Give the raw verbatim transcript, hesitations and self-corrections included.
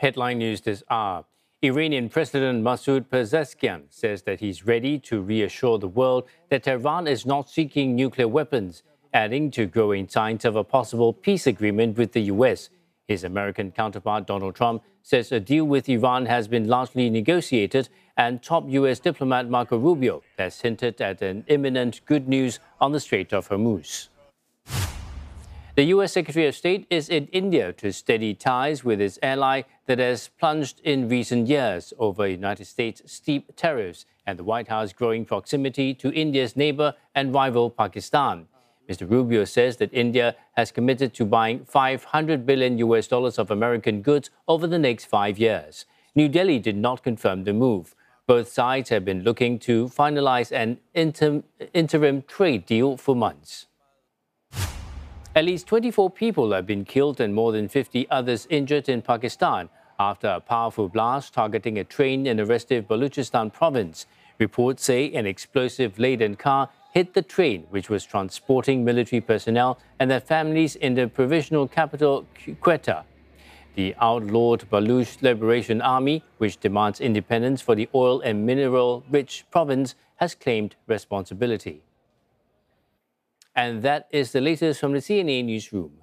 Headline news this hour. Iranian President Masoud Pezeshkian says that he's ready to reassure the world that Tehran is not seeking nuclear weapons, adding to growing signs of a possible peace agreement with the U S. His American counterpart, Donald Trump, says a deal with Iran has been largely negotiated, and top U S diplomat Marco Rubio has hinted at an imminent good news on the Strait of Hormuz. The U S Secretary of State is in India to steady ties with its ally that has plunged in recent years over United States' steep tariffs and the White House growing proximity to India's neighbor and rival Pakistan. Mister Rubio says that India has committed to buying five hundred billion U S dollars of American goods over the next five years. New Delhi did not confirm the move. Both sides have been looking to finalize an inter- interim trade deal for months. At least twenty-four people have been killed and more than fifty others injured in Pakistan after a powerful blast targeting a train in the restive Balochistan province. Reports say an explosive-laden car hit the train, which was transporting military personnel and their families in the provisional capital, Quetta. The outlawed Baloch Liberation Army, which demands independence for the oil and mineral-rich province, has claimed responsibility. And that is the latest from the C N A Newsroom.